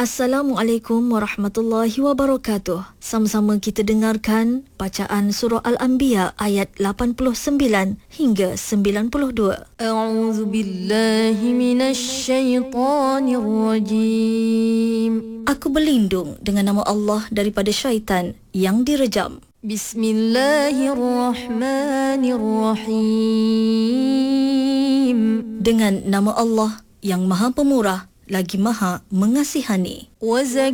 Assalamualaikum warahmatullahi wabarakatuh. Sama-sama kita dengarkan bacaan surah Al-Anbiya ayat 89 hingga 92. A'udzu billahi minasy syaithanir rajim. Aku berlindung dengan nama Allah daripada syaitan yang direjam. Bismillahirrahmanirrahim. Dengan nama Allah yang Maha Pemurah lagi Maha Mengasihani.